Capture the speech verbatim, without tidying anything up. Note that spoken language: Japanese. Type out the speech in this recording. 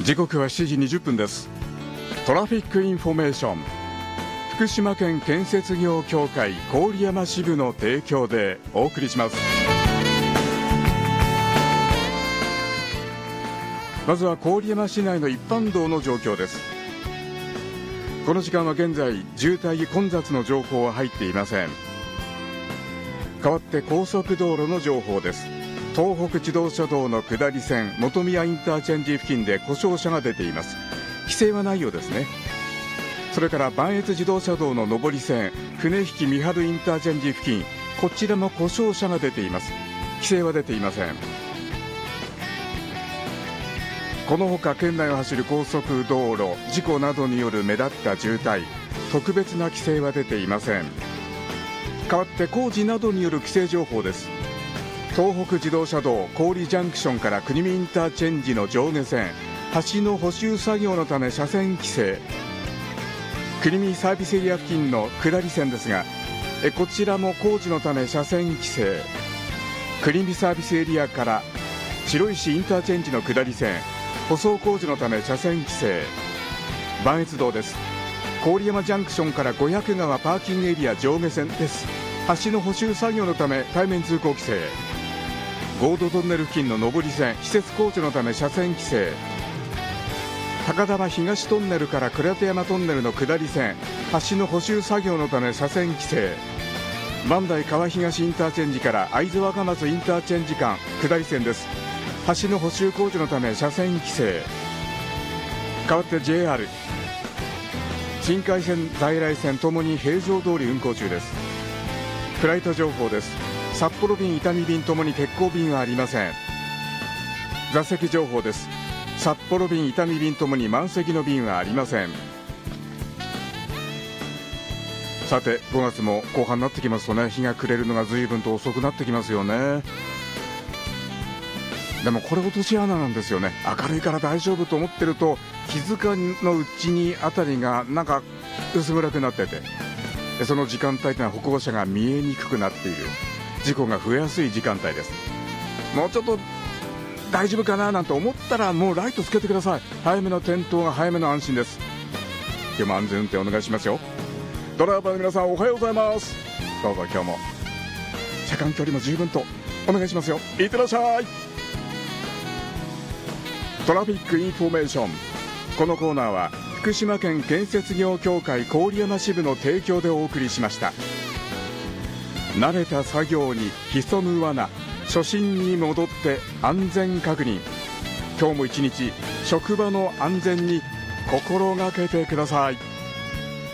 時刻はしちじにじゅっぷんです。トラフィックインフォメーション、福島県建設業協会郡山支部の提供でお送りします。まずは郡山市内の一般道の状況です。この時間は現在渋滞混雑の情報は入っていません。代わって高速道路の情報です。東北自動車道の下り線本宮インターチェンジ付近で故障車が出ています。規制はないようですね。それから磐越自動車道の上り線船引三春インターチェンジ付近、こちらも故障車が出ています。規制は出ていません。このほか県内を走る高速道路、事故などによる目立った渋滞、特別な規制は出ていません。代わって工事などによる規制情報です。東北自動車道郡ジャンクションから国見インターチェンジの上下線、橋の補修作業のため車線規制。国見サービスエリア付近の下り線ですが、えこちらも工事のため車線規制。国見サービスエリアから白石インターチェンジの下り線、舗装工事のため車線規制。磐越道です。郡山ジャンクションから五百川パーキングエリア上下線です。橋の補修作業のため対面通行規制。ゴードトンネル付近の上り線、施設工事のため車線規制。高田馬東トンネルから倉手山トンネルの下り線、橋の補修作業のため車線規制。磐梯川東インターチェンジから会津若松インターチェンジ間下り線です。橋の補修工事のため車線規制。代わって ジェイアール 新海線在来線ともに平常通り運行中です。フライト情報です。札幌便、伊丹便ともに欠航便はありません。座席情報です。札幌便、伊丹便ともに満席の便はありません。さてごがつも後半になってきますとね、日が暮れるのが随分と遅くなってきますよね。でもこれ落とし穴なんですよね。明るいから大丈夫と思ってると、気づかのうちにあたりがなんか薄暗くなってて、その時間帯というのは歩行者が見えにくくなっている、事故が増えやすい時間帯です。もうちょっと大丈夫かななんて思ったら、もうライトつけてください。早めの点灯が早めの安心です。今日も安全運転お願いしますよ。ドライバーの皆さんおはようございます。どうぞ今日も車間距離も十分とお願いしますよ。いってらっしゃい。トラフィックインフォメーション、このコーナーは福島県建設業協会郡山支部の提供でお送りしました。慣れた作業に潜む罠、初心に戻って安全確認。今日も一日職場の安全に心がけてください。